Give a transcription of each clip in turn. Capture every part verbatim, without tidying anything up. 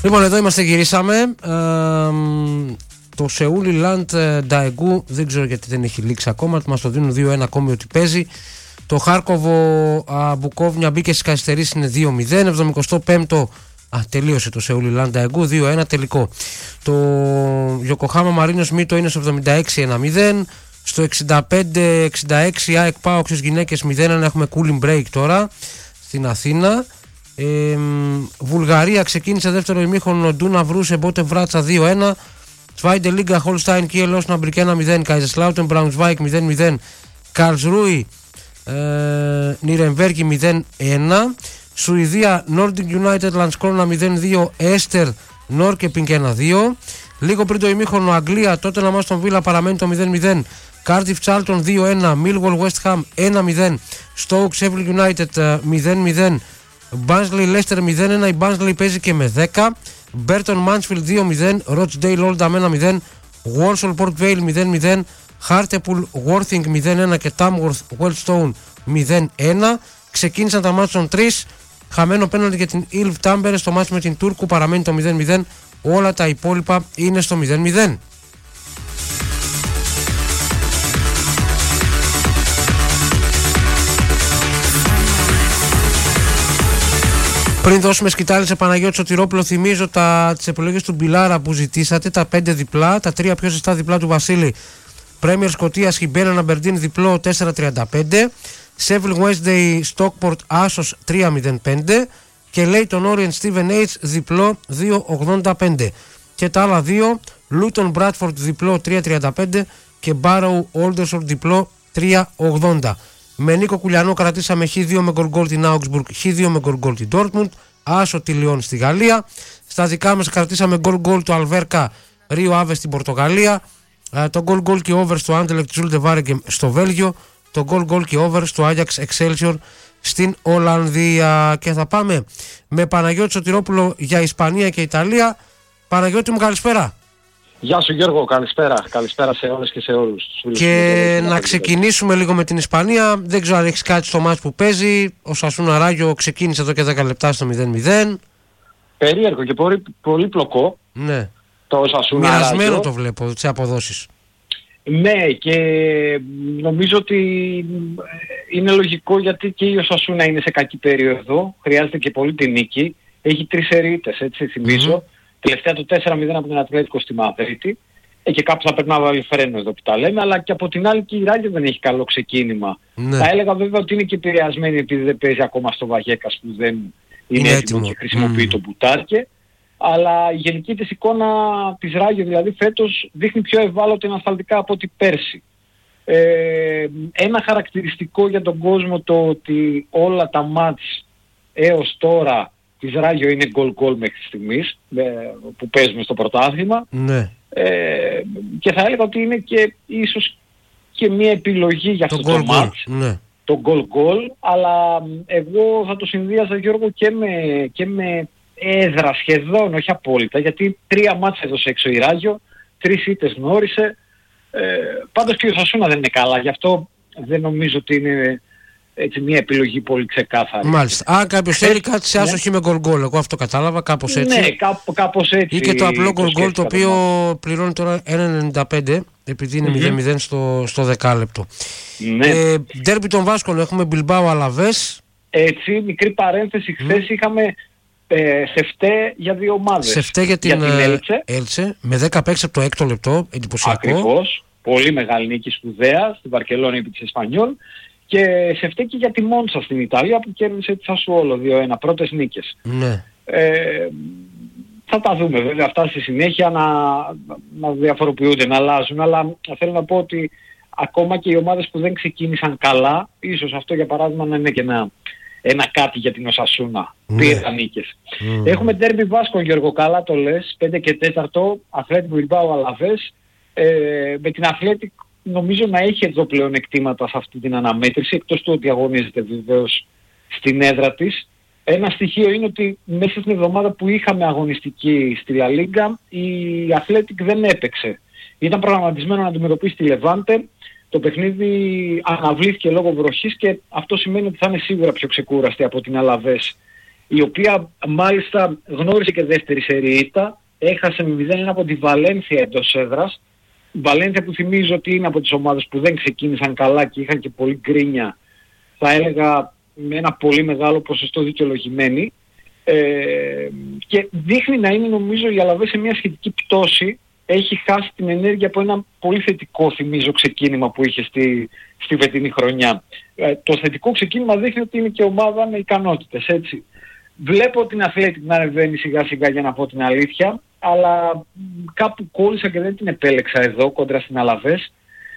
Λοιπόν, εδώ είμαστε, γυρίσαμε. Ε, το Σεούλι Λαντ Νταεγκού δεν ξέρω γιατί δεν έχει λήξει ακόμα. Μας το δίνουν δύο ένα ακόμη ότι παίζει. Το Χάρκοβο Μπουκόβνια μπήκε στις καθυστερήσεις, είναι δύο μηδέν. εβδομηκοστό πέμπτο Α, τελείωσε το Σεούλι Λαντ Νταεγκού, δύο ένα τελικό. Το Γιοκοχάμα Μαρίνος Μίτο είναι στο εβδομήντα έξι ένα μηδέν. Στο εξήντα πέντε εξήντα έξι ΑΕΚ ΠΑΟΚ στις γυναίκες μηδέν ένα. Έχουμε cooling break τώρα στην Αθήνα. Ε, Βουλγαρία ξεκίνησε δεύτερο ημίχρονο. Ντούνα Βρούσε Μπότε Βράτσα δύο ένα. Zweite Liga Holstein Kiel Osnabrück ένα μηδέν. Kaiserslautern Braunschweig μηδέν μηδέν. Karlsruhe Νιρεμβέργη μηδέν ένα. Σουηδία Nordic United Landskrona μηδέν δύο. Έστερ Norrköping ένα δύο. Λίγο πριν το ημίχρονο Αγγλία, τότε να μας τον Βίλα παραμένει το μηδέν μηδέν. Cardiff Charlton δύο ένα. Millwall West Ham ένα μηδέν. Stoke Sheffield United μηδέν μηδέν. Barnsley Leicester μηδέν ένα. Η Barnsley παίζει και με δέκα. Burton Mansfield δύο μηδέν. Rochdale Oldham ένα μηδέν. Walsall Port Vale μηδέν μηδέν. Hartlepool Worthing μηδέν ένα και Tamworth Wellstone μηδέν ένα. Ξεκίνησαν τα μάτς των τρεις. Χαμένο πέναλτι για την Ilv Tampere. Στο μάτς με την Τούρκου παραμένει το μηδέν μηδέν. Όλα τα υπόλοιπα είναι στο μηδέν μηδέν. Πριν δώσουμε σκητάλη σε Παναγιώτη Σωτηρόπουλο, θυμίζω τα, τις επιλογές του Μπιλάρα που ζητήσατε, τα πέντε διπλά, τα τρία πιο ζεστά διπλά του Βασίλη. Πρέμιερ Σκωτίας Χιμπένα Αμπερντίν διπλό τέσσερα τριάντα πέντε. Sheffield Wednesday Stockport Άσος τρία μηδέν πέντε. Και Leyton Orient Steven H διπλό δύο ογδόντα πέντε. Και τα άλλα δύο, Luton Bradford διπλό τρία τριάντα πέντε και Barrow Aldershot διπλό τρία ογδόντα. Με Νίκο Κουλιανό κρατήσαμε χ δύο με γκολ την Augsburg, χ δύο με γκολ την Dortmund, άσο τη Λιόν στη Γαλλία. Στα δικά μας κρατήσαμε γκολ το Αλβέρκα Ρίο Άβε στην Πορτογαλία, το γκολ και over στο Anderlecht Zulte Waregem στο Βέλγιο, το γκολ και over στο Ajax Excelsior στην Ολλανδία. Και θα πάμε με Παναγιώτη Σωτηρόπουλο για Ισπανία και Ιταλία. Παναγιώτη μου, καλησπέρα. Γεια σου Γιώργο, καλησπέρα. Καλησπέρα σε όλες και σε όλους. Και να ξεκινήσουμε λίγο με την Ισπανία. Δεν ξέρω αν έχεις κάτι στο μάτς που παίζει. Ο Σασούνα Ράγιο ξεκίνησε εδώ και δέκα λεπτά στο μηδέν μηδέν. Περίεργο και πολύ, πολύ πλοκό. Ναι. Το Σασούνα Μοιρασμένο Ράγιο. Το βλέπω, τις αποδόσεις. Ναι, και νομίζω ότι είναι λογικό γιατί και η Οσασούνα είναι σε κακή περίοδο. Χρειάζεται και πολύ την νίκη. Έχει τρεις ερείτες, έτσι θυμίζω. Mm-hmm. Τελευταία το τέσσερα μηδέν από την Ατλέτικο στη Μαδρίτη. Ε, και κάπου θα πρέπει να βάλει φρένο εδώ που τα λέμε. Αλλά και από την άλλη και η Ράγιο δεν έχει καλό ξεκίνημα. Ναι. Θα έλεγα βέβαια ότι είναι και επηρεασμένη επειδή δεν παίζει ακόμα στο Βαγέκας που δεν είναι, είναι έτοιμο και χρησιμοποιεί mm. το μπουτάρκε. Αλλά η γενική της εικόνα της Ράγιο δηλαδή φέτος δείχνει πιο ευάλωτη ανασταλτικά από ό,τι πέρσι. Ε, ένα χαρακτηριστικό για τον κόσμο το ότι όλα τα μάτς έως τώρα της Ράγιο είναι γκολ-γκολ μέχρι στιγμής που παίζουμε στο πρωτάθλημα. Ναι. Ε, και θα έλεγα ότι είναι και ίσως και μια επιλογή για αυτό το, το μάτς. Ναι. Το γκολ-γκολ, αλλά εγώ θα το συνδύαζα Γιώργο και με, και με έδρα σχεδόν, όχι απόλυτα, γιατί τρία μάτς έδωσε έξω η Ράγιο, τρεις ήττες γνώρισε. Ε, πάντως και ο Σασούνα δεν είναι καλά, γι' αυτό δεν νομίζω ότι είναι έτσι μια επιλογή πολύ ξεκάθαρη. Μάλιστα. Αν κάποιος θέλει κάτι σε άσοχη ναι. με γκολ-γκολ, εγώ αυτό κατάλαβα, κάπως έτσι. Ναι, κάπω, κάπως έτσι. Ή και το απλό γκολ-γκολ το οποίο πληρώνει τώρα ένα ενενήντα πέντε, επειδή είναι mm-hmm. μηδέν μηδέν στο, στο δεκάλεπτο. Ναι. Ε, ντέρμπι των Βάσκων έχουμε Μπιλμπάο Αλαβές. Έτσι, μικρή παρένθεση, χθες mm. είχαμε ε, σεφτέ για δύο ομάδες. Σεφτέ για την, για την Έλτσε. Έλτσε, με δέκα παίξεις από το έκτο λεπτό, εντυπωσιακό. Ακριβώς, πολύ μεγάλη νίκη σπουδαία, στην Βαρκελόνη επί της Εσπανιόλ. Και σεφτέ και για τη Μόντσα στην Ιταλία που κέρδισε τη Σασουόλο δύο ένα, πρώτες νίκες. Ναι. Ε, θα τα δούμε βέβαια αυτά στη συνέχεια να, να διαφοροποιούνται, να αλλάζουν, αλλά θέλω να πω ότι ακόμα και οι ομάδες που δεν ξεκίνησαν καλά, ίσως αυτό για παράδειγμα να είναι και ένα, ένα κάτι για την Οσασούνα. Ναι. Πήραν νίκες. Mm. Έχουμε ντέρμπι Βάσκων, Γιώργο, καλά το λες, πέντε και τέταρτο, Αθλέτικο Μπιλμπάο Αλαβές, ε, με την Αθλέτικ νομίζω να έχει εδώ πλεονεκτήματα σε αυτή την αναμέτρηση, εκτός του ότι αγωνίζεται βεβαίως στην έδρα της. Ένα στοιχείο είναι ότι μέσα στην εβδομάδα που είχαμε αγωνιστική στη Λα Λίγκα, η Athletic δεν έπαιξε. Ήταν προγραμματισμένο να αντιμετωπίσει τη Λεβάντε. Το παιχνίδι αναβλήθηκε λόγω βροχής και αυτό σημαίνει ότι θα είναι σίγουρα πιο ξεκούραστη από την Αλαβές η οποία μάλιστα γνώρισε και δεύτερη σερί ήττα, έχασε με μηδέν ένα από τη Βαλένθια εντός έδρας. Η Βαλένθια που θυμίζω ότι είναι από τις ομάδες που δεν ξεκίνησαν καλά και είχαν και πολύ γκρίνια, θα έλεγα με ένα πολύ μεγάλο ποσοστό δικαιολογημένη. Ε, και δείχνει να είναι, νομίζω, η Αλαβές σε μια σχετική πτώση. Έχει χάσει την ενέργεια από ένα πολύ θετικό, θυμίζω, ξεκίνημα που είχε στη, στη φετινή χρονιά. Ε, το θετικό ξεκίνημα δείχνει ότι είναι και ομάδα με ικανότητες, έτσι. Βλέπω την Athletic να ανεβαίνει σιγά σιγά, για να πω την αλήθεια, αλλά κάπου κόλλησα και δεν την επέλεξα εδώ κόντρα στην Αλαβές.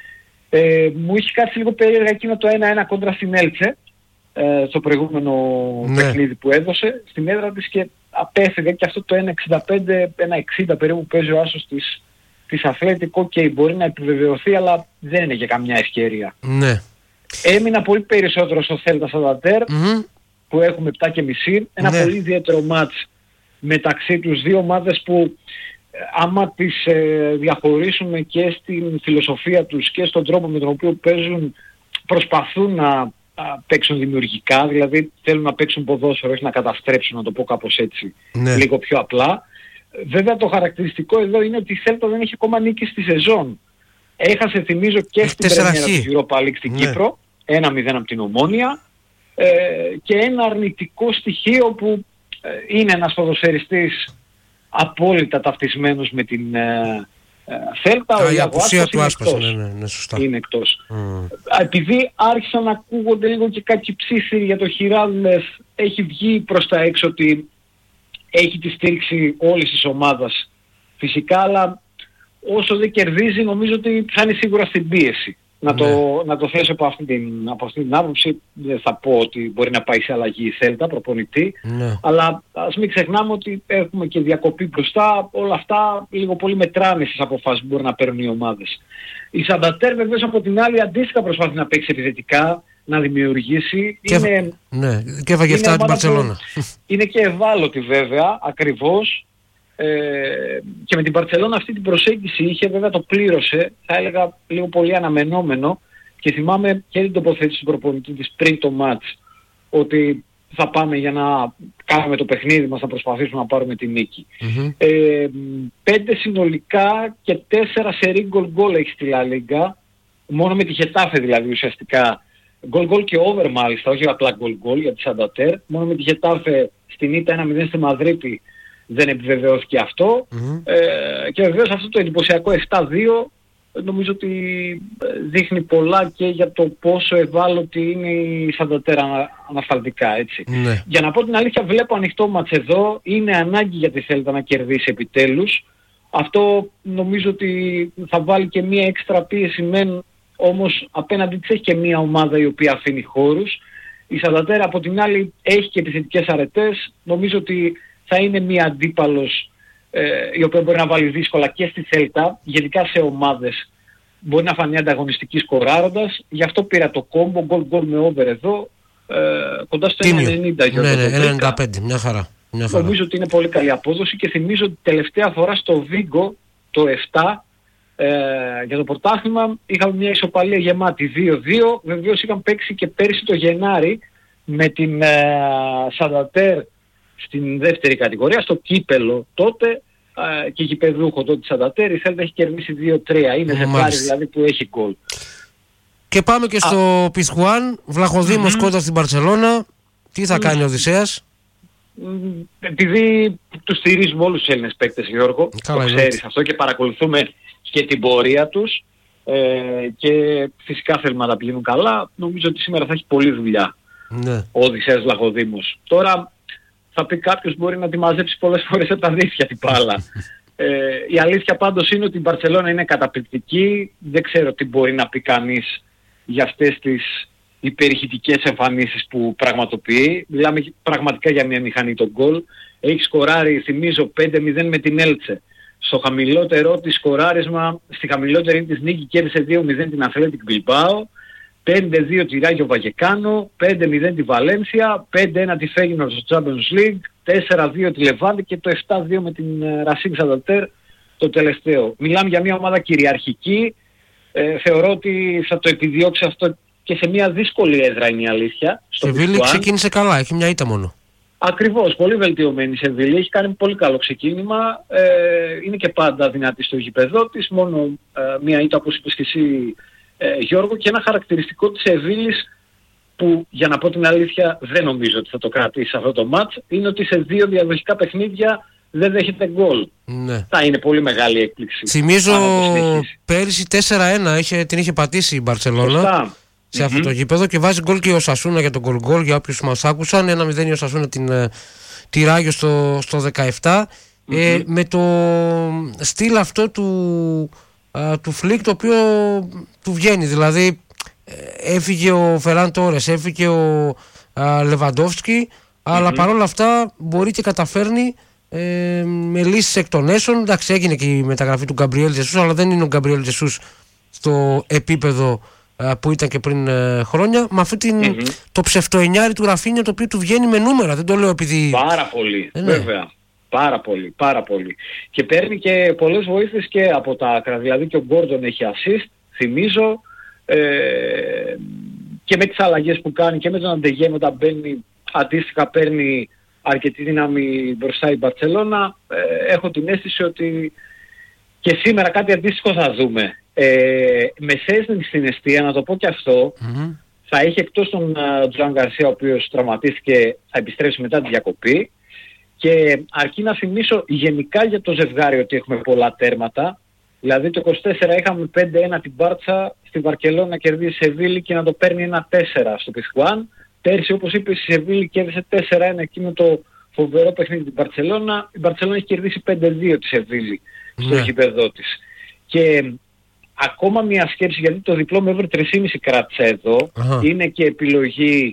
Ε, μου είχε κάτσει λίγο περίεργα εκείνο το ένα ένα κόντρα στην Έλτσε, ε, στο προηγούμενο ναι. παιχνίδι που έδωσε στην έδρα της, και απέφυγε και αυτό το ένα εξήντα πέντε ένα εξήντα περίπου που παίζει ο άσος της, της Athletic. Okay, μπορεί να επιβεβαιωθεί, αλλά δεν είναι και καμιά ευκαιρία. Ναι. Έμεινα πολύ περισσότερο στο Celta Santander, mm-hmm. που έχουμε επτά και μισή. Ένα ναι. πολύ ιδιαίτερο μάτς μεταξύ τους, δύο ομάδες που άμα τις ε, διαχωρίσουμε και στην φιλοσοφία τους και στον τρόπο με τον οποίο παίζουν, προσπαθούν να α, παίξουν δημιουργικά, δηλαδή θέλουν να παίξουν ποδόσφαιρο, όχι να καταστρέψουν, να το πω κάπως έτσι, ναι. λίγο πιο απλά. Βέβαια το χαρακτηριστικό εδώ είναι ότι η Celta δεν έχει ακόμα νίκη στη σεζόν. Έχασε, θυμίζω, και στην πρέμιερα της Europa League στην ναι. Κύπρο, ένα μηδέν από την Ομόνια, ε, και ένα αρνητικό στοιχείο που ε, είναι ένας ποδοσφαιριστής απόλυτα ταυτισμένος με την ε, ε, Celta. Η απουσία του Άσπας, ναι, ναι, ναι, σωστά. Είναι εκτός. Mm. Επειδή άρχισαν να ακούγονται λίγο και κάποιοι ψήφοι για το Χιράλνεφ, έχει βγει προς τα έξω ότι έχει τη στήριξη όλης της ομάδας φυσικά, αλλά όσο δεν κερδίζει νομίζω ότι θα είναι σίγουρα στην πίεση. Να, ναι. το, να το θέσω από αυτή, την, από αυτή την άποψη. Δεν θα πω ότι μπορεί να πάει σε αλλαγή η Celta προπονητή, ναι. αλλά ας μην ξεχνάμε ότι έχουμε και διακοπή μπροστά. Όλα αυτά λίγο πολύ μετράνε στις αποφάσεις που μπορεί να παίρνουν οι ομάδες. Η Santander βεβαίως από την άλλη αντίστοιχα προσπαθεί να παίξει επιθετικά, να δημιουργήσει. Και, είναι, ναι, και έφαγε εφτά την Μπαρτσελώνα. Είναι και ευάλωτη βέβαια, ακριβώς. Ε, και με την Μπαρτσελώνα αυτή την προσέγγιση είχε, βέβαια το πλήρωσε, θα έλεγα λίγο πολύ αναμενόμενο, και θυμάμαι και την τοποθέτηση του προπονητή της πριν το μάτς, ότι θα πάμε για να κάνουμε το παιχνίδι μας, θα προσπαθήσουμε να πάρουμε τη νίκη. Mm-hmm. Ε, πέντε συνολικά και τέσσερα σερί γκολ γκολ έχει στη Λα Λίγκα, μόνο με τη Χετάφε δηλαδή ουσιαστικά. Γκολ γκολ και over μάλιστα, όχι απλά γκολ γκολ για τη Santander. Μόνο με τη Χετάφε στην ήττα ένα μηδέν στη Μαδρίτη δεν επιβεβαιώθηκε αυτό. Mm-hmm. Ε, και βεβαίως αυτό το εντυπωσιακό επτά δύο νομίζω ότι δείχνει πολλά και για το πόσο ευάλωτη είναι η Santander ανασταλτικά, έτσι. Mm-hmm. Για να πω την αλήθεια, βλέπω ανοιχτό μάτς εδώ. Είναι ανάγκη για τη Celta να κερδίσει επιτέλους. Αυτό νομίζω ότι θα βάλει και μία έξτρα πίεση μεν, όμως απέναντι της έχει και μία ομάδα η οποία αφήνει χώρους. Η Santander από την άλλη έχει και επιθετικές αρετές. Νομίζω ότι θα είναι μία αντίπαλος ε, η οποία μπορεί να βάλει δύσκολα και στη Celta, γενικά σε ομάδες μπορεί να φανεί ανταγωνιστική σκοράροντας. Γι' αυτό πήρα το κόμπο, γκολ γκολ με over εδώ, ε, κοντά στο ένα ενενήντα. Ναι, ναι, ένα ενενήντα πέντε, μια χαρά. Μια χαρά. Νομίζω ότι είναι πολύ καλή απόδοση και θυμίζω ότι τελευταία φορά στο Vigo το επτά ε, για το πρωτάθλημα είχαμε μια ισοπαλία γεμάτη δύο δύο. Βεβαίως είχαν παίξει και πέρσι το Γενάρη με την ε, Santander στην δεύτερη κατηγορία, στο κύπελο τότε, ε, και γηπεδούχο τότε της Santander. Η Celta έχει κερδίσει δύο τρία. Είναι ζευγάρι δηλαδή που έχει γκολ. Και πάμε και στο Πισχουάν, Βλαχοδήμος mm-hmm. κοντά στην Μπαρτσελώνα. Τι θα mm-hmm. κάνει ο Οδυσσέας? Επειδή τους στηρίζουμε όλους τους Έλληνες παίκτες, Γιώργο, καλά, το ξέρεις αυτό, και παρακολουθούμε και την πορεία τους, ε, και φυσικά θέλουμε να τα πηγαίνουν καλά. Νομίζω ότι σήμερα θα έχει πολλή δουλειά ναι. ο Οδυσσέας Βλαχοδήμος. Τώρα θα πει κάποιος μπορεί να τη μαζέψει πολλές φορές από τα δίθια την μπάλα. ε, η αλήθεια πάντως είναι ότι η Μπαρτσελώνα είναι καταπληκτική. Δεν ξέρω τι μπορεί να πει κανείς για αυτές τις υπερηχητικές εμφανίσεις που πραγματοποιεί. Μιλάμε πραγματικά για μια μηχανή τον γκολ. Έχει σκοράρει, θυμίζω, πέντε μηδέν με την Έλτσε. Στο χαμηλότερο της σκοράρισμα, στη χαμηλότερη της νίκη κέρδισε δύο μηδέν την Athletic Bilbao, πέντε δύο τη Ράγιο Βαγεκάνο, πέντε μηδέν τη Βαλένσια, πέντε ένα τη Feyenoord στο Champions League, τέσσερα δύο τη Levante και το επτά δύο με την Racing Santander το τελευταίο. Μιλάμε για μια ομάδα κυριαρχική. Ε, θεωρώ ότι θα το επιδιώξει αυτό και σε μια δύσκολη έδρα, είναι η αλήθεια. Στο Βίλη ξεκίνησε καλά, έχει μια ήττα μόνο. Ακριβώς, πολύ βελτιωμένη η Σεβίλη, έχει κάνει πολύ καλό ξεκίνημα, ε, είναι και πάντα δυνατή στο γήπεδό της, μόνο ε, μία ήττα όπως είπες και εσύ ε, Γιώργο, και ένα χαρακτηριστικό της Σεβίλης που για να πω την αλήθεια δεν νομίζω ότι θα το κρατήσει αυτό το μάτς, είναι ότι σε δύο διαδοχικά παιχνίδια δεν δέχεται γκολ. Ναι. Θα είναι πολύ μεγάλη έκπληξη. Θυμίζω πέρυσι τέσσερα ένα είχε, την είχε πατήσει η Μπαρτσελώνα σε mm-hmm. αυτό το γήπεδο και βάζει γκολ και ο Σασούνα για τον γκολ γκολ για όποιους μας άκουσαν. ένα μηδέν η ο Σασούνα την τη Ράγιο στο, στο δεκαεπτά. Mm-hmm. Ε, με το στυλ αυτό του, α, του Φλικ το οποίο του βγαίνει. Δηλαδή έφυγε ο Φεράν Τόρες, έφυγε ο Λεβαντόφσκι, mm-hmm. αλλά παρόλα αυτά μπορεί και καταφέρνει ε, με λύσεις εκ των έσων. Εντάξει, έγινε και η μεταγραφή του Γκαμπριέλ Τζεσούς, αλλά δεν είναι ο Γκαμπριέλ Τζεσούς στο επίπεδο που ήταν και πριν ε, χρόνια, με αυτή την, mm-hmm. το ψευτοενιάρι του Ραφίνια, το οποίο του βγαίνει με νούμερα, δεν το λέω επειδή... Πάρα πολύ, ε, ναι. βέβαια. Πάρα πολύ, πάρα πολύ. Και παίρνει και πολλές βοήθειες και από τα άκρα. Δηλαδή και ο Γκόρντον έχει assist, θυμίζω, ε, και με τις αλλαγές που κάνει και με τον Αντεγέ όταν μπαίνει, αντίστοιχα παίρνει αρκετή δύναμη μπροστά η Μπαρτσελώνα. Ε, έχω την αίσθηση ότι και σήμερα κάτι αντίστοιχο θα δούμε. Ε, με Σέσνιν στην εστία, να το πω και αυτό, mm-hmm. θα έχει εκτός τον uh, Τζουάν Γκαρσία, ο οποίος τραυματίστηκε, θα επιστρέψει μετά τη διακοπή, και αρκεί να θυμίσω γενικά για το ζευγάρι ότι έχουμε πολλά τέρματα. Δηλαδή το είκοσι τέσσερα είχαμε πέντε ένα την Μπάρτσα, στη Βαρκελώνα να κερδίσει η Σεβίλη και να το παίρνει ένα τέσσερα στο Πιθουάν. Πέρσι, όπως είπε, η Σεβίλη κέρδισε τέσσερα ένα εκείνο το φοβερό παιχνίδι την Μπαρτσελώνα. Η Μπαρτσελώνα έχει κερδίσει πέντε δύο τη Σεβίλη στο ναι. γήπεδό της. Και ακόμα μια σκέψη, γιατί το διπλό με over τρία κόμμα πέντε κράτησε εδώ, uh-huh. είναι και επιλογή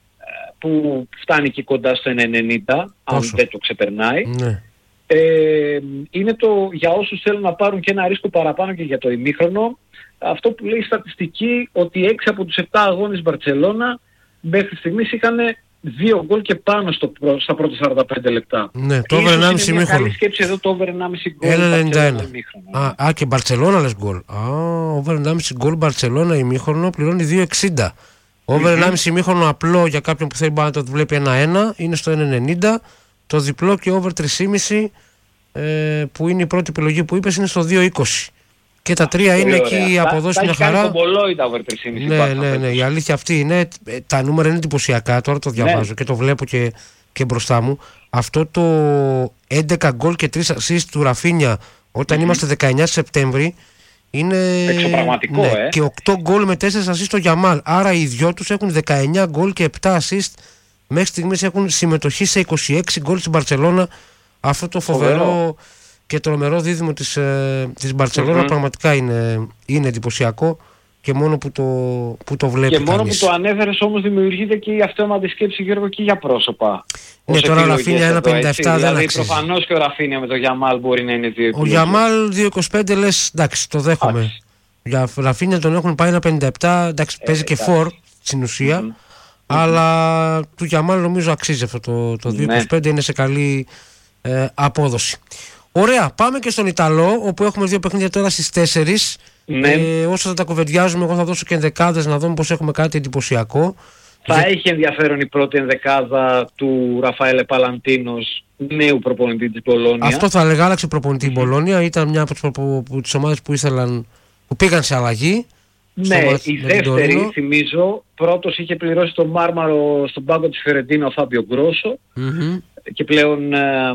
που φτάνει και κοντά στο ένα ενενήντα, αν δεν το ξεπερνάει. Ναι. Ε, είναι το, για όσους θέλουν να πάρουν και ένα ρίσκο παραπάνω και για το ημίχρονο, αυτό που λέει η στατιστική, ότι έξι από τους επτά αγώνες Μπαρτσελώνα μέχρι στιγμής είχαν δύο γκολ και πάνω στο, στα πρώτα σαράντα πέντε λεπτά. Ναι, το over ενάμιση ημίχρονο. Είναι καλή σκέψη εδώ το over ενάμιση γκολ. ένα ενενήντα ένα. Α, α, και Μπαρτσελώνα λες γκολ. Α, over ενάμιση γκολ Μπαρτσελώνα ημίχρονο πληρώνει δύο εξήντα. Over mm-hmm. ενάμιση ημίχρονο απλό για κάποιον που θέλει να το βλέπει ένα ένα είναι στο ένα ενενήντα. Το διπλό και over τρία κόμμα πέντε ε, που είναι η πρώτη επιλογή που είπες είναι στο δύο είκοσι. Και τα τρία είναι ωραία. Εκεί η αποδόση μια χαρά. Κάνει κομπολόι τα over τρία κόμμα πέντε. Ναι, ναι, ναι, η αλήθεια αυτή είναι. Τα νούμερα είναι εντυπωσιακά. Τώρα το διαβάζω ναι. και το βλέπω και, και μπροστά μου. Αυτό το έντεκα γκολ και τρία assist του Ραφίνια όταν mm-hmm. είμαστε δεκαεννιά Σεπτέμβρη είναι. Εξωπραγματικό, ναι, ε. και οκτώ γκολ με τέσσερα assist στο Γιαμάλ. Άρα οι δυο τους έχουν δεκαεννιά γκολ και επτά assist. Μέχρι στιγμής έχουν συμμετοχή σε είκοσι έξι γκολ στην Μπαρτσελώνα. Αυτό το φοβερό, φοβερό. και τρομερό δίδυμο της, ε, της Μπαρτσελώνα mm-hmm. πραγματικά είναι, είναι εντυπωσιακό και μόνο που το, που το βλέπει και μόνο κανείς. που το ανέφερες όμως δημιουργείται και η αυτόματη σκέψη, Γιώργο, και για πρόσωπα. Ναι, τώρα ο Ραφίνια ένα πενήντα επτά δεν δηλαδή, αξίζει. Προφανώς και ο Ραφίνια με το Γιαμάλ μπορεί να είναι δύο επιλογές. Ο Γιαμάλ δύο είκοσι πέντε λες, εντάξει, το δέχομαι. Άξι. Για Ραφίνια τον έχουν πάει ένα πενήντα επτά, εντάξει, ε, παίζει εντάξει. και φορ στην ουσία. Mm-hmm. Αλλά του Γιαμάλ νομίζω αξίζει αυτό το, το δύο είκοσι πέντε, ναι. είναι σε καλή ε, απόδοση. Ωραία, πάμε και στον Ιταλό, όπου έχουμε δύο παιχνίδια τώρα στις τέσσερις. Ναι. Ε, όσο θα τα κουβεντιάζουμε, εγώ θα δώσω και ενδεκάδες να δούμε πως έχουμε κάτι εντυπωσιακό. Θα Για... έχει ενδιαφέρον η πρώτη ενδεκάδα του Ραφαέλε Παλαντίνος, νέου προπονητή της Μπολόνια. Αυτό θα έλεγα, άλλαξε προπονητή η Μπολόνια. Ήταν μια από τις, προπο... τις ομάδες που, ήθελαν... που πήγαν σε αλλαγή. Ναι, η δεύτερη, θυμίζω, πρώτος είχε πληρώσει τον Μάρμαρο στον πάγκο της Φιωρεντίνα ο Φάμπιο Γκρόσο mm-hmm. και πλέον ε,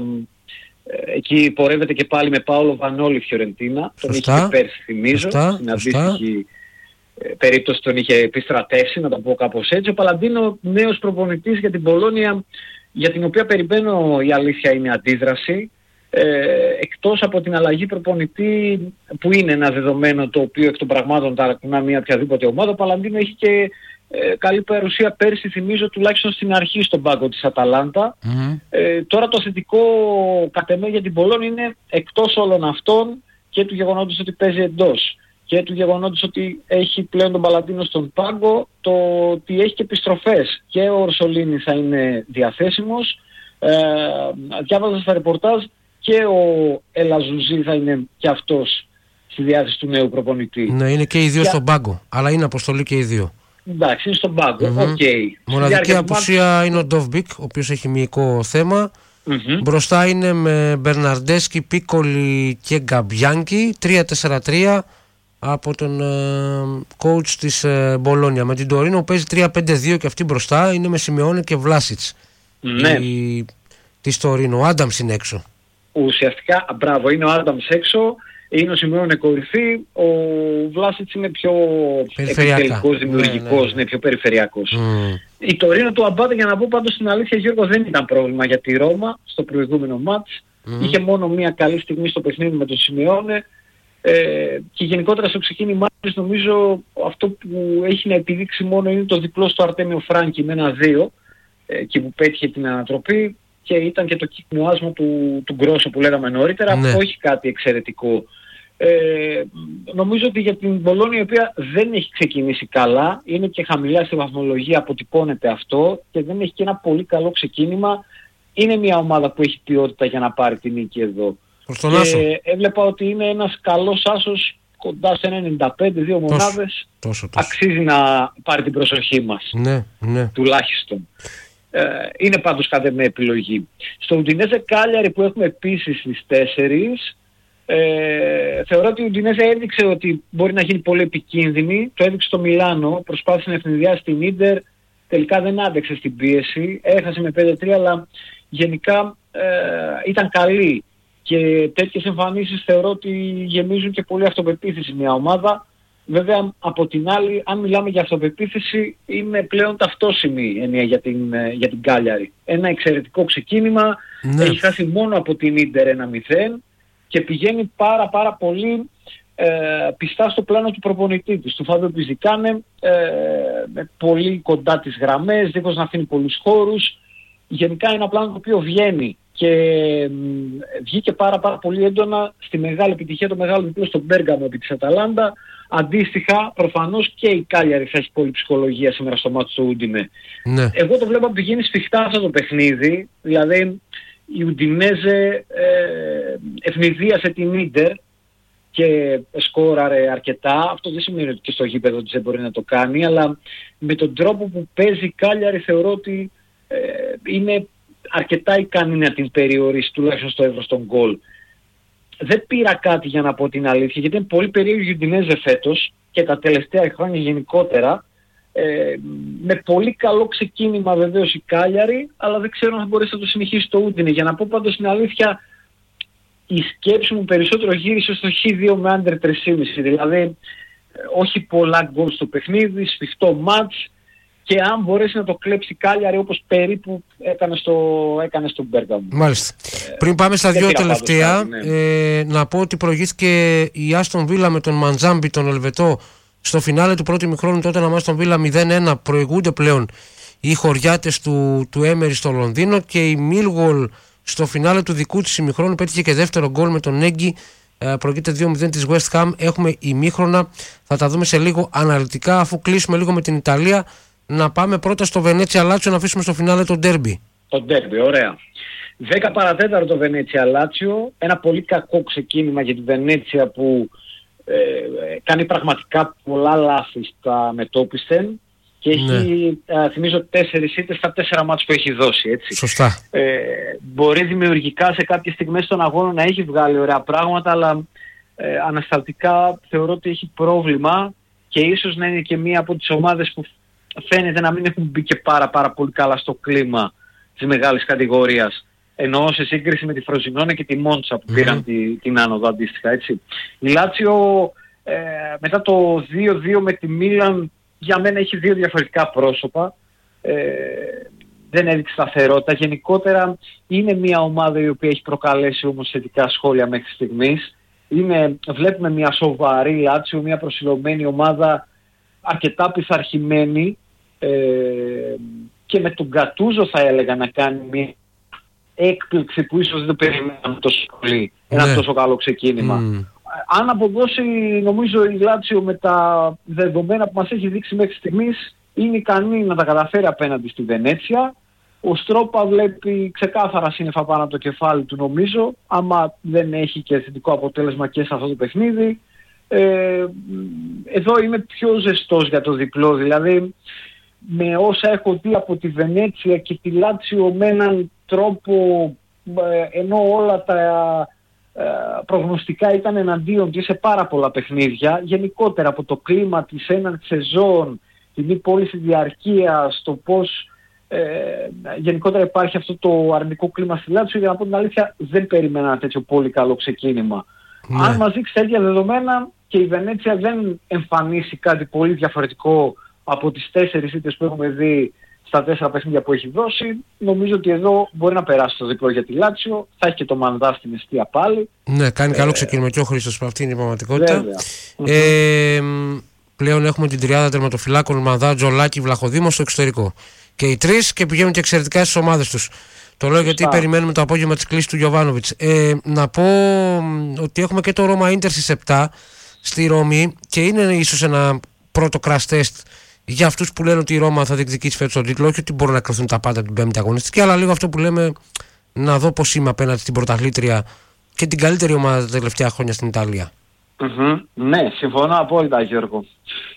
εκεί πορεύεται και πάλι με Πάολο Βανόλη Φιωρεντίνα. Τον είχε και πέρσι, θυμίζω, σωστά, στην αντίστοιχη ε, περίπτωση τον είχε επιστρατεύσει, να το πω κάπως έτσι. Ο Παλαντίνο νέος προπονητής για την Μπολόνια, για την οποία περιμένω, η αλήθεια είναι, αντίδραση. Ε, εκτός από την αλλαγή προπονητή που είναι ένα δεδομένο το οποίο εκ των πραγμάτων ταρακουνά μια οποιαδήποτε ομάδα, ο Παλαντίνο έχει και ε, καλή παρουσία πέρσι, θυμίζω, τουλάχιστον στην αρχή στον πάγκο της Αταλάντα. Mm-hmm. Ε, τώρα το θετικό κατ' εμέ για την Μπολόνια είναι, εκτός όλων αυτών και του γεγονότος ότι παίζει εντός και του γεγονότος ότι έχει πλέον τον Παλαντίνο στον πάγκο, το ότι έχει και επιστροφές και ο Ορσολίνη θα είναι διαθέσιμος. Ε, διάβαζα στα ρεπορτάζ και ο Ελαζουζή θα είναι και αυτός στη διάθεση του νέου προπονητή. Ναι, είναι και οι δύο για... στον πάγκο, αλλά είναι αποστολή και οι δύο. εντάξει, είναι στον πάγκο. Mm-hmm. Okay. Μοναδική απουσία μάτς... είναι ο Ντόβμπικ, ο οποίος έχει μυϊκό θέμα. Mm-hmm. Μπροστά είναι με Μπερναρντέσκι, Πίκολι και Γκαμπιάνκι. τρία τέσσερα τρία από τον uh, coach της uh, Μπολόνια. Με την Τωρίνο παίζει τρία πέντε δύο και αυτή μπροστά είναι με Σιμεώνε και Βλάσιτς. Ναι. Η... της Τωρίνο. Ο Άνταμς είναι έξω. Ουσιαστικά, μπράβο, είναι ο Άνταμς έξω. Είναι ο Σιμεώνε κορυφή, ο Βλάσιτς είναι πιο επιτελικός, δημιουργικός, ναι, ναι, ναι. είναι πιο περιφερειακός. Mm. Η Τωρίνο του Αμπάτε, για να πω πάντως στην αλήθεια, Γιώργο, δεν ήταν πρόβλημα για τη Ρώμα στο προηγούμενο μάτς. Mm. Είχε μόνο μία καλή στιγμή στο παιχνίδι με τον Σιμεώνε ε, και γενικότερα στο ξεκίνημά της νομίζω αυτό που έχει να επιδείξει μόνο είναι το διπλό στο Αρτέμιο Φράνκι με ένα δύο ε, και που πέτυχε την ανατροπή. Και ήταν και το κυκνουάσμα του, του Γκρόσο που λέγαμε νωρίτερα, ναι. όχι κάτι εξαιρετικό. Ε, νομίζω ότι για την Μπολόνια, η οποία δεν έχει ξεκινήσει καλά, είναι και χαμηλά στη βαθμολογία, αποτυπώνεται αυτό και δεν έχει και ένα πολύ καλό ξεκίνημα. Είναι μια ομάδα που έχει ποιότητα για να πάρει την νίκη εδώ. Και έβλεπα ότι είναι ένας καλός άσος κοντά σε ενενήντα πέντε, δύο μονάδες. Τόσο, τόσο. Αξίζει να πάρει την προσοχή μας, ναι, ναι. τουλάχιστον. Είναι πάντως κάθε με επιλογή. Στο Ουντινέζε Κάλιαρη που έχουμε επίσης στις τέσσερις, ε, θεωρώ ότι η Ουντινέζε έδειξε ότι μπορεί να γίνει πολύ επικίνδυνη. Το έδειξε στο Μιλάνο, προσπάθησε να ευνηδιάσει την Ίντερ, τελικά δεν άντεξε στην πίεση, έχασε με πέντε τρία, αλλά γενικά ε, ήταν καλή. Και τέτοιες εμφανίσεις θεωρώ ότι γεμίζουν και πολύ αυτοπεποίθηση μια ομάδα. Βέβαια, από την άλλη, αν μιλάμε για αυτοπεποίθηση, είναι πλέον ταυτόσιμη έννοια για την, για την Κάλιαρη. Ένα εξαιρετικό ξεκίνημα, ναι. έχει χάσει μόνο από την Ίντερ ένα μηδέν και πηγαίνει πάρα πάρα πολύ ε, πιστά στο πλάνο του προπονητή της, του Φάβιο Πιζικάνε, ε, με πολύ κοντά τις γραμμές, δίχως να αφήνει πολλούς χώρους. Γενικά είναι ένα πλάνο το οποίο βγαίνει και ε, βγήκε πάρα πάρα πολύ έντονα στη μεγάλη επιτυχία, το μεγάλο διπλό στον Μπέργαμο επί της Αταλάντα. Αντίστοιχα, προφανώς και η Κάλιαρη θα έχει πολλή ψυχολογία σήμερα στο μάτι του Ούντινε. Ναι. Εγώ το βλέπω να πηγαίνει σφιχτά αυτό το παιχνίδι, δηλαδή η Ουντινέζε ε, ευνηδίασε την Ίντερ και σκόραρε αρκετά. Αυτό δεν σημαίνει ότι και στο γήπεδο της δεν μπορεί να το κάνει, αλλά με τον τρόπο που παίζει η Κάλιαρη θεωρώ ότι ε, είναι αρκετά ικανή να την περιορίσει, τουλάχιστον στο εύρος των γκολ. Δεν πήρα κάτι για να πω την αλήθεια, γιατί είναι πολύ περίεργη η Ουντινέζε φέτος και τα τελευταία χρόνια γενικότερα. Ε, με πολύ καλό ξεκίνημα βεβαίως η Κάλιαρη, αλλά δεν ξέρω αν θα μπορέσει να το συνεχίσει το Ούντινε. Για να πω πάντως την αλήθεια, η σκέψη μου περισσότερο γύρισε στο χ δύο με άντερ τρία κόμμα πέντε. Δηλαδή, ε, όχι πολλά γκολ στο παιχνίδι, σφιχτό μάτς. Και αν μπορέσει να το κλέψει η Κάλιαρη όπως περίπου έκανε στο, έκανε στον Μπέργαμο. Μάλιστα. Ε, Πριν πάμε στα δύο τελευταία, κάτι, ναι. ε, να πω ότι προηγήθηκε η Άστον Βίλα με τον Μαντζάμπι, τον Ελβετό, στο φινάλε του πρώτου ημιχρόνου. Τότε να Άστον Βίλα μηδέν ένα, προηγούνται πλέον οι χωριάτες του, του Έμερι στο Λονδίνο και η Μίλγολ στο φινάλε του δικού της ημιχρόνου πέτυχε και δεύτερο γκολ με τον Νέγκη. Ε, προηγείται δύο μηδέν της West Ham. Έχουμε ημίχρονα, θα τα δούμε σε λίγο αναλυτικά, αφού κλείσουμε λίγο με την Ιταλία. Να πάμε πρώτα στο Βενέτσια Λάτσιο, να αφήσουμε στο φινάλε το ντέρμπι. Το ντέρμπι, ωραία. δέκα παρατέταρτο το Βενέτσια Λάτσιο. Ένα πολύ κακό ξεκίνημα για τη Βενέτσια που ε, κάνει πραγματικά πολλά λάθη στα μετώπιστεν και έχει, ναι. α, θυμίζω, τέσσερις ήττες στα τέσσερα μάτς που έχει δώσει. Έτσι. Σωστά. Ε, μπορεί δημιουργικά σε κάποιες στιγμές των αγώνων να έχει βγάλει ωραία πράγματα, αλλά ε, ανασταλτικά θεωρώ ότι έχει πρόβλημα και ίσως να είναι και μία από τις ομάδες που φαίνεται να μην έχουν μπει και πάρα πάρα πολύ καλά στο κλίμα της μεγάλης κατηγορίας. Εννοώ σε σύγκριση με τη Φροζινόνε και τη Μόντσα που mm. πήραν τη, την άνοδο αντίστοιχα. Έτσι. Η Λάτσιο ε, μετά το δύο δύο με τη Μίλαν για μένα έχει δύο διαφορετικά πρόσωπα. Ε, δεν έδειξε σταθερότητα. Γενικότερα είναι μια ομάδα η οποία έχει προκαλέσει όμως θετικά σχόλια μέχρι στιγμής. Είναι, βλέπουμε μια σοβαρή Λάτσιο, μια προσιλωμένη ομάδα, αρκετά πειθαρχημένη. Ε, και με τον Γκατούζο θα έλεγα να κάνει μια έκπληξη που ίσως δεν το περιμέναμε τόσο πολύ, ένα ναι. τόσο καλό ξεκίνημα. Mm. Αν αποδώσει, νομίζω η Λάτσιο με τα δεδομένα που μας έχει δείξει μέχρι στιγμής είναι ικανή να τα καταφέρει απέναντι στη Βενέτσια. Ο Στρόπα βλέπει ξεκάθαρα σύννεφα πάνω από το κεφάλι του, νομίζω, άμα δεν έχει και θετικό αποτέλεσμα και σε αυτό το παιχνίδι. Ε, εδώ είμαι πιο ζεστός για το διπλό, δηλαδή με όσα έχω δει από τη Βενέτσια και τη Λάτσιο με έναν τρόπο, ε, ενώ όλα τα ε, προγνωστικά ήταν εναντίον της σε πάρα πολλά παιχνίδια, γενικότερα από το κλίμα της έναρξης σεζόν, την μη πώληση διαρκείας, το πώς ε, γενικότερα υπάρχει αυτό το αρνητικό κλίμα στη Λάτσιο, για να πω την αλήθεια δεν περιμένα ένα τέτοιο πολύ καλό ξεκίνημα. Ναι. Αν μας δείξει τέτοια δεδομένα και η Βενέτσια δεν εμφανίσει κάτι πολύ διαφορετικό από τις τέσσερις ήττες που έχουμε δει στα τέσσερα παιχνίδια που έχει δώσει, νομίζω ότι εδώ μπορεί να περάσει το διπλό για τη Λάτσιο. Θα έχει και το Μανδά στην εστία πάλι. Ναι, κάνει ε, καλό ξεκίνημα και ο Χρήστος, αυτή είναι η πραγματικότητα. Ε, πλέον έχουμε την τριάδα τερματοφυλάκων Μανδά, Τζολάκη, Βλαχοδήμο στο εξωτερικό. Και οι τρεις και πηγαίνουν και εξαιρετικά στις ομάδες τους. Το λέω γιατί περιμένουμε το απόγευμα της κλήσης του Γιοβάνοβιτς. Ε, να πω ότι έχουμε και το Ρώμα Ίντερ στις επτά στη Ρώμη και είναι ίσως ένα πρώτο crash test για αυτούς που λένε ότι η Ρώμα θα διεκδικήσει φέτος τον τίτλο. Όχι ότι μπορούν να κρυθούν τα πάντα την πέμπτη αγωνιστική, αλλά λίγο αυτό που λέμε, να δω πώς είμαι απέναντι στην πρωταθλήτρια και την καλύτερη ομάδα τα τελευταία χρόνια στην Ιταλία. Mm-hmm. Ναι, συμφωνώ απόλυτα, Γιώργο.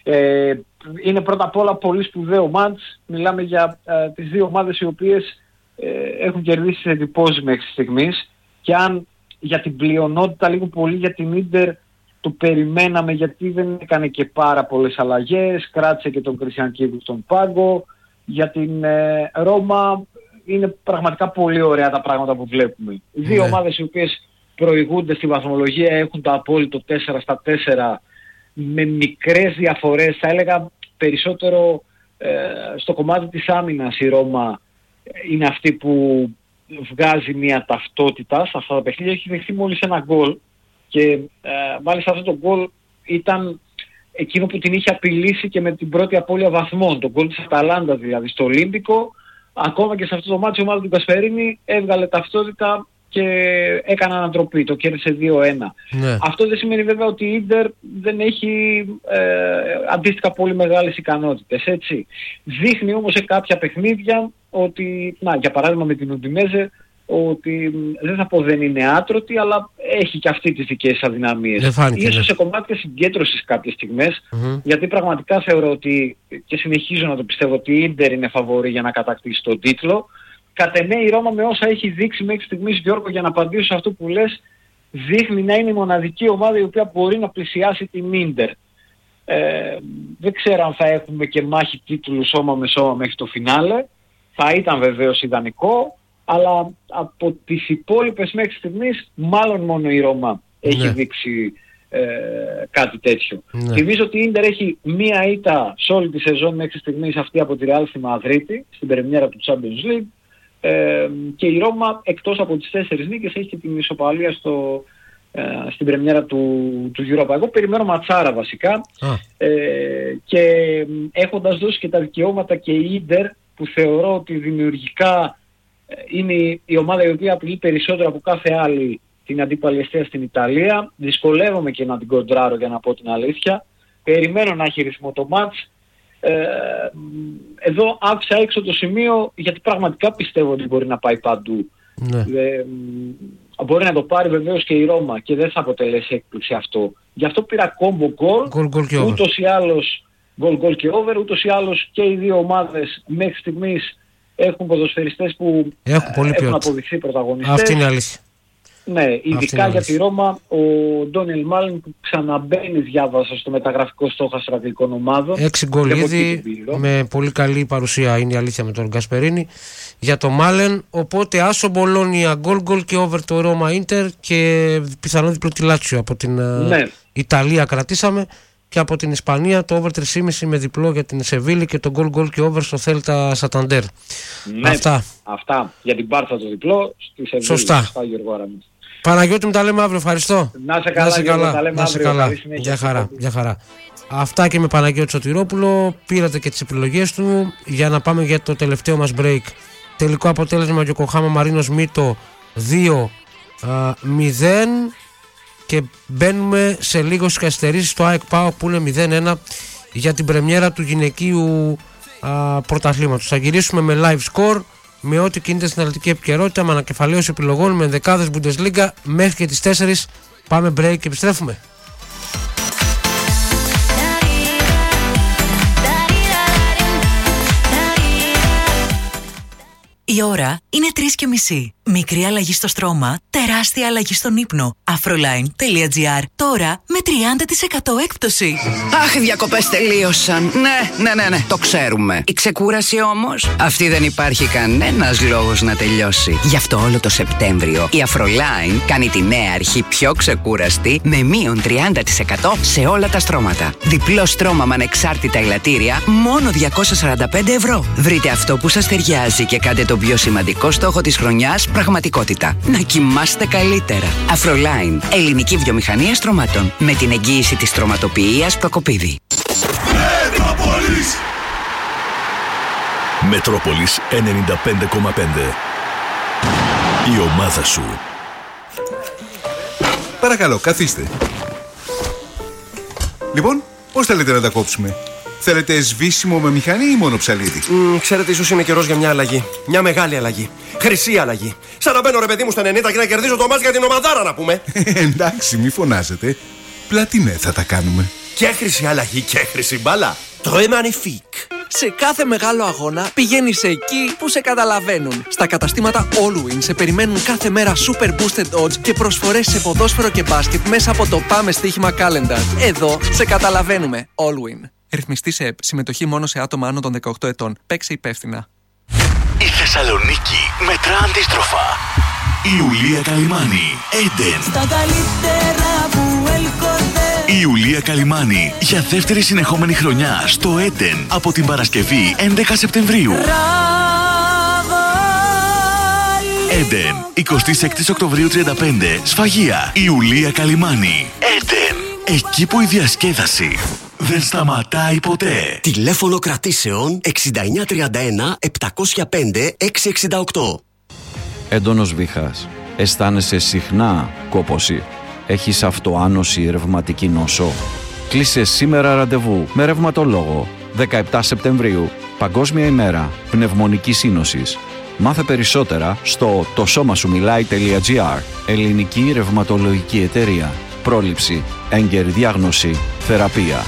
Ε, είναι πρώτα απ' όλα πολύ σπουδαίο μάτς. Μιλάμε για ε, τις δύο ομάδες οι οποίες ε, έχουν κερδίσει σε εντυπώσεις μέχρι στιγμής, και αν για την πλειονότητα λίγο πολύ για την Ίντερ το περιμέναμε, γιατί δεν έκανε και πάρα πολλές αλλαγές, κράτησε και τον Κριστιαν Κίβου στον πάγκο. Για την ε, Ρώμα είναι πραγματικά πολύ ωραία τα πράγματα που βλέπουμε. Οι δύο ναι. ομάδες οι οποίες προηγούνται στη βαθμολογία έχουν το απόλυτο τέσσερα στα τέσσερα με μικρές διαφορές, θα έλεγα περισσότερο ε, στο κομμάτι της άμυνας η Ρώμα είναι αυτή που βγάζει μια ταυτότητα σε αυτά τα παιχνίδια. Έχει δεχθεί μόλις ένα γκολ και ε, μάλιστα αυτό το γκολ ήταν εκείνο που την είχε απειλήσει και με την πρώτη απώλεια βαθμών, το γκολ της Αταλάντα δηλαδή στο Ολύμπικο. Ακόμα και σε αυτό το μάτσο η ομάδα του Γκασπερίνη έβγαλε ταυτότητα και έκανε ανατροπή, το κέρδισε δύο ένα. Ναι. Αυτό δεν σημαίνει βέβαια ότι η Ίντερ δεν έχει ε, αντίστοιχα πολύ μεγάλες ικανότητες, έτσι. Δείχνει όμως σε κάποια παιχνίδια ότι, να, για παράδειγμα με την Ουντινέζε, ότι δεν θα πω δεν είναι άτρωτη, αλλά έχει και αυτή τις δικές αδυναμίες. Ίσως ναι. σε κομμάτια συγκέντρωσης κάποιες στιγμές, mm-hmm. γιατί πραγματικά θεωρώ ότι, και συνεχίζω να το πιστεύω, ότι η Ίντερ είναι φαβορή για να κατακτήσει τον τίτλο. Κατ' εμέ η Ρώμα με όσα έχει δείξει μέχρι στιγμής, Γιώργο, για να απαντήσω σε αυτό που λες, δείχνει να είναι η μοναδική ομάδα η οποία μπορεί να πλησιάσει την Ίντερ. Ε, δεν ξέρω αν θα έχουμε και μάχη τίτλου σώμα με σώμα μέχρι το φινάλε. Θα ήταν βεβαίως ιδανικό, αλλά από τις υπόλοιπες μέχρι στιγμής μάλλον μόνο η Ρώμα ναι. έχει δείξει ε, κάτι τέτοιο. Ναι. Θυμίζω ότι η Ίντερ έχει μία ήττα σε όλη τη σεζόν μέχρι στιγμής, αυτή από τη Ρεάλ στη Μαδρίτη, στην πρεμιέρα του Champions League. Ε, και η Ρώμα εκτός από τις τέσσερις νίκες έχει και την ισοπαλία στο, ε, στην πρεμιέρα του, του Europa. Εγώ περιμένω ματσάρα βασικά ε, και έχοντας δώσει και τα δικαιώματα και η Ίντερ, που θεωρώ ότι δημιουργικά είναι η ομάδα η οποία απειλεί περισσότερο από κάθε άλλη την αντίπαλη εστία στην Ιταλία, δυσκολεύομαι και να την κοντράρω, για να πω την αλήθεια. Περιμένω να έχει ρυθμό το μάτς. Ε, εδώ άφησα έξω το σημείο γιατί πραγματικά πιστεύω ότι μπορεί να πάει παντού. Ναι. Ε, μπορεί να το πάρει βεβαίως και η Ρώμα και δεν θα αποτελέσει έκπληξη αυτό. Γι' αυτό πήρα κόμπο γκολ, ούτως ή άλλως γκολ γκολ και over, ούτως ή άλλως και οι δύο ομάδες μέχρι στιγμής έχουν ποδοσφαιριστές που έχουν, πολύ έχουν αποδειχθεί πρωταγωνιστές. Αυτή είναι η αλήθεια. Ναι, ειδικά για τη Ρώμα, ο Ντόνιελ Μάλιν που ξαναμπαίνει, διάβασα, στο μεταγραφικό στόχο στρατηγικών ομάδων. Έξι γκολ ήδη, με πολύ καλή παρουσία, είναι η αλήθεια, με τον Γκασπερίνη για το Μάλεν. Οπότε άσο Μπολόνια, γκολ γκολ και over το Ρώμα Ίντερ και πιθανό διπλό τη Λάτσιο από την ναι. Ιταλία κρατήσαμε. Και από την Ισπανία το over τρία κόμμα πέντε με διπλό για την Σεβίλη και το γκολ γκολ και over στο Θέλτα Σαταντέρ. Ναι, αυτά. Αυτά. Για την Μπάρσα το διπλό στη Σεβίλη. Σωστά. Παναγιώτη, μου τα λέμε αύριο. Ευχαριστώ. Να σε καλά. Να σε καλά. Τα λέμε να σε καλά. Για χαρά. Για χαρά. Αυτά και με Παναγιώτη Σωτηρόπουλο. Πήρατε και τις επιλογές του για να πάμε για το τελευταίο μας break. Τελικό αποτέλεσμα Γιοκοχάμα Μαρίνος Μίτο δύο μηδέν. Και μπαίνουμε σε λίγο στις καθυστερήσεις στο ΑΕΚ ΠΑΟΚ που είναι μηδέν ένα για την πρεμιέρα του γυναικείου α, πρωταθλήματος. Θα γυρίσουμε με live score, με ό,τι κινείται στην αναλυτική επικαιρότητα, με ανακεφαλαίωση επιλογών, με δεκάδες Bundesliga μέχρι και τις τέσσερις. Πάμε break και επιστρέφουμε. Η ώρα είναι τρεις και μισή. Μικρή αλλαγή στο στρώμα, τεράστια αλλαγή στον ύπνο. Afroline τελεία gr. Τώρα με τριάντα τοις εκατό έκπτωση. Αχ, οι διακοπές τελείωσαν. Ναι, ναι, ναι, ναι, το ξέρουμε. Η ξεκούραση όμως, αυτή δεν υπάρχει κανένας λόγος να τελειώσει. Γι' αυτό όλο το Σεπτέμβριο η Afroline κάνει τη νέα αρχή πιο ξεκούραστη με μείον τριάντα τοις εκατό σε όλα τα στρώματα. Διπλό στρώμα με ανεξάρτητα ελαττήρια, μόνο διακόσια σαράντα πέντε ευρώ. Βρείτε αυτό που σας ταιριάζει και κάντε τον πιο σημαντικό στόχο της χρονιάς πραγματικότητα. Να κοιμάστε καλύτερα. Afroline, ελληνική βιομηχανία στρωμάτων. Με την εγγύηση της στρωματοποιίας Προκοπίδη. Μετρόπολης. Μετρόπολης ενενήντα πέντε κόμμα πέντε. Η ομάδα σου. Παρακαλώ, καθίστε. Λοιπόν, πώς θέλετε να τα κόψουμε? Θέλετε σβήσιμο με μηχανή ή μόνο ψαλίδι? Mm, ξέρετε, ίσως είναι καιρός για μια αλλαγή. Μια μεγάλη αλλαγή. Χρυσή αλλαγή. Σαν να μπαίνω, ρε παιδί μου, στα ενενήντα και να κερδίζω το μάτς για την ομαδάρα, να πούμε. Εντάξει, μη φωνάζετε. Πλατινέ θα τα κάνουμε. Και χρυσή αλλαγή και χρυσή μπάλα. Το Magnifique. Σε κάθε μεγάλο αγώνα πηγαίνεις εκεί που σε καταλαβαίνουν. Στα καταστήματα Allwin σε περιμένουν κάθε μέρα super boosted odds και προσφορές σε ποδόσφαιρο και μπάσκετ μέσα από το Πάμε Στοίχημα Calendar. Εδώ σε καταλαβαίνουμε. Allwin. Ρυθμιστή σε ΕΠ. Συμμετοχή μόνο σε άτομα άνω των δεκαοκτώ ετών. Παίξε υπεύθυνα. Η Θεσσαλονίκη μετρά αντίστροφα. Η Ιουλία Καλυμάνη, Έντεν. Στα καλύτερα που έλκονται. Η Ιουλία Καλυμάνη για δεύτερη συνεχόμενη χρονιά στο Έντεν από την Παρασκευή έντεκα Σεπτεμβρίου. Έντεν, εικοστή έκτη Οκτωβρίου τριάντα πέντε, Σφαγεία. Η Ιουλία Καλυμάνη, Έντεν. Εκεί που η διασκέδαση δεν σταματάει ποτέ. Τηλέφωνο κρατήσεων εξήντα εννιά τριάντα ένα επτακόσια πέντε εξακόσια εξήντα οκτώ. Έντονος βήχας. Αισθάνεσαι συχνά κόπωση. Έχεις αυτοάνωση, ρευματική νόσο. Κλείσε σήμερα ραντεβού με ρευματολόγο. δεκαεπτά Σεπτεμβρίου, Παγκόσμια ημέρα πνευμονικής σύνοσης. Μάθε περισσότερα στο το σώμα σου μιλάει τελεία gr. Ελληνική ρευματολογική εταιρεία. Πρόληψη, έγκαιρη διάγνωση, θεραπεία.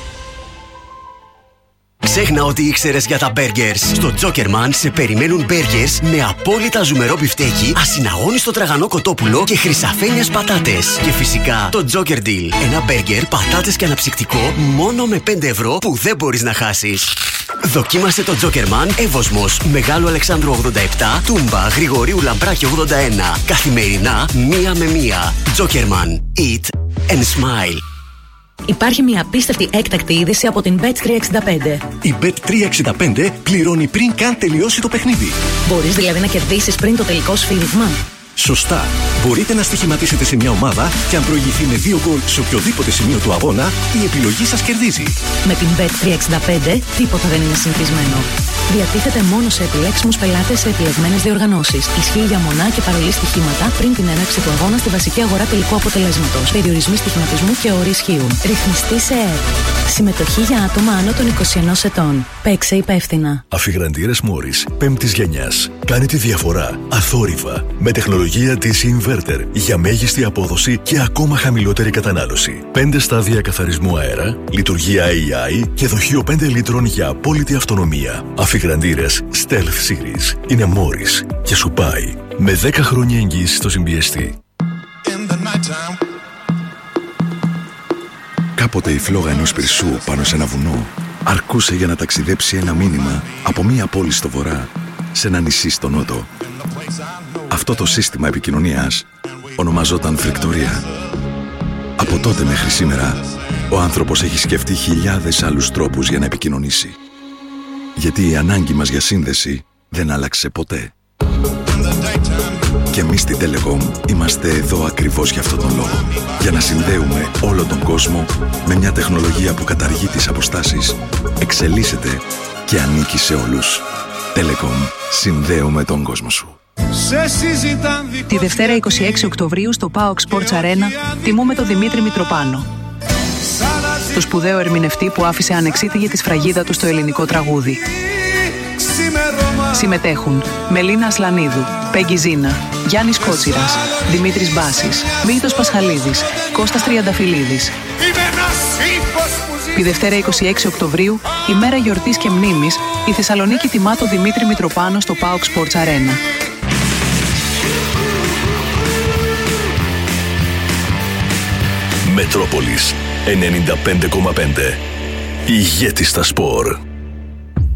Ξέχνα ότι ήξερες για τα μπέργκερς. Στο Jokerman σε περιμένουν μπέργκερς με απόλυτα ζουμερό μπιφτέκι, ασυναγώνιστο τραγανό κοτόπουλο και χρυσαφένιες πατάτες. Και φυσικά το Joker Deal. Ένα μπέργκερ, πατάτες και αναψυκτικό μόνο με πέντε ευρώ που δεν μπορείς να χάσεις. Δοκίμασε το Jokerman Εύωσμος, Μεγάλου Αλεξάνδρου ογδόντα επτά, Τούμπα, Γρηγορίου Λαμπράκη ογδόντα ένα. Καθημερινά, μία με μία. Jokerman. Eat and smile. Υπάρχει μια απίστευτη έκτακτη είδηση από την μπετ τριακόσια εξήντα πέντε. Η μπετ τριακόσια εξήντα πέντε πληρώνει πριν καν τελειώσει το παιχνίδι. Μπορείς δηλαδή να κερδίσεις πριν το τελικό σφύριγμα. Σωστά. Μπορείτε να στοιχηματίσετε σε μια ομάδα και αν προηγηθεί με δύο γκολ σε οποιοδήποτε σημείο του αγώνα, η επιλογή σας κερδίζει. Με την μπετ τριακόσια εξήντα πέντε τίποτα δεν είναι συνηθισμένο. Διατίθεται μόνο σε επιλέξιμους πελάτες σε επιλεγμένες διοργανώσεις. Ισχύει για μονά και παρολί στοιχήματα πριν την έναρξη του αγώνα στη βασική αγορά τελικού αποτελέσματος. Περιορισμοί στοιχηματισμού και όροι ισχύουν. Ρυθμιστή σε ΕΕΠ. Συμμετοχή για άτομα άνω των είκοσι ενός ετών. Παίξε υπεύθυνα. Αφιγραντήρες Μόρις πέμπτης γενιάς. Κάνει τη διαφορά αθόρυβα με τεχνολογία ντι σι Inverter για μέγιστη απόδοση και ακόμα χαμηλότερη κατανάλωση. πέντε στάδια καθαρισμού αέρα, λειτουργία έι άι και δοχείο πέντε λίτρων για απόλυτη αυτονομία. Αφιγραντήρες Stealth Series είναι Μόρις και σου πάει με δέκα χρόνια εγγύηση στο συμπιεστή. Κάποτε η φλόγα ενός πυρσού πάνω σε ένα βουνό αρκούσε για να ταξιδέψει ένα μήνυμα από μία πόλη στο βορρά σε ένα νησί στο νότο. Αυτό το σύστημα επικοινωνίας ονομαζόταν φρικτορία. Από τότε μέχρι σήμερα, ο άνθρωπος έχει σκεφτεί χιλιάδες άλλους τρόπους για να επικοινωνήσει. Γιατί η ανάγκη μας για σύνδεση δεν άλλαξε ποτέ. Και εμείς στη Telecom είμαστε εδώ ακριβώς για αυτόν τον λόγο. Για να συνδέουμε όλο τον κόσμο με μια τεχνολογία που καταργεί τις αποστάσεις, εξελίσσεται και ανήκει σε όλους. Telecom. Συνδέουμε τον κόσμο σου. Τη Δευτέρα είκοσι έξι Οκτωβρίου στο πι έι ο κ Sports Arena τιμούμε τον Δημήτρη Μητροπάνο, το σπουδαίο ερμηνευτή που άφησε ανεξίτηλη τη σφραγίδα του στο ελληνικό τραγούδι. Συμμετέχουν Μελίνα Ασλανίδου, Πέγγι Ζίνα, Γιάννης Κότσιρας, Δημήτρης Μπάσης, Μίλτος Πασχαλίδης, Κώστας Τριανταφυλλίδης. Τη Δευτέρα είκοσι έξι Οκτωβρίου, ημέρα γιορτής και μνήμης, η Θεσσαλονίκη τιμά τον Δημήτρη Μητροπάνο στο πάοκ Sports Arena. Μετρόπολης ενενήντα πέντε κόμμα πέντε. Ηγέτη στα σπορ.